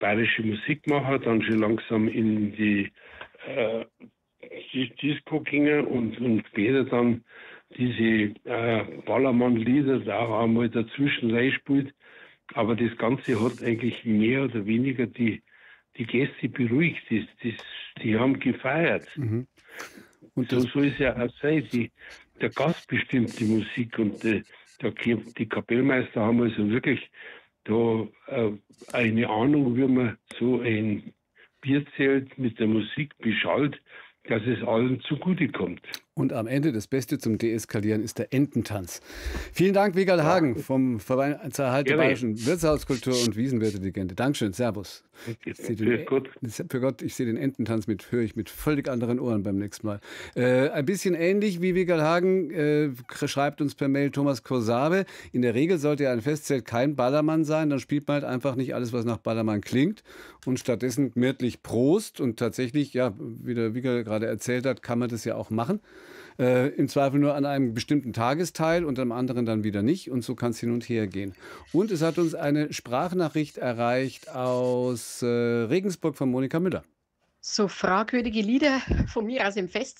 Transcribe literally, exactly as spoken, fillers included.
bayerische Musikmacher, dann schon langsam in die, äh, die Disco gingen und, und später dann diese äh, Ballermann-Lieder da auch einmal dazwischen reinspielt. Aber das Ganze hat eigentlich mehr oder weniger die, die Gäste beruhigt. Die, die, die haben gefeiert. Mhm. Und So das, soll es ja auch sein. Die, der Gast bestimmt die Musik und äh, der, die Kapellmeister haben also wirklich da äh, eine Ahnung, wie man so ein Bierzelt mit der Musik beschallt, dass es allen zugutekommt. und am Ende das Beste zum Deeskalieren ist der Ententanz. Vielen Dank, Wigerl Ja, Hagen vom Verein zur Erhalt der gerne. bayerischen Wirtshauskultur und Wiesenwirte-Legende. Dankeschön, Servus. Ich sehe Für den, Gott. für Gott, ich sehe den Ententanz mit, höre ich mit völlig anderen Ohren beim nächsten Mal. Äh, ein bisschen ähnlich wie Wigerl Hagen äh, schreibt uns per Mail Thomas Kosabe. In der Regel sollte ja ein Festzelt kein Ballermann sein, dann spielt man halt einfach nicht alles, was nach Ballermann klingt und stattdessen gemütlich Prost und tatsächlich, ja, wie der Wigerl gerade erzählt hat, kann man das ja auch machen. Äh, Im Zweifel nur an einem bestimmten Tagesteil und am anderen dann wieder nicht. Und so kann es hin und her gehen. Und es hat uns eine Sprachnachricht erreicht aus äh, Regensburg von Monika Müller. So fragwürdige Lieder von mir aus im Fest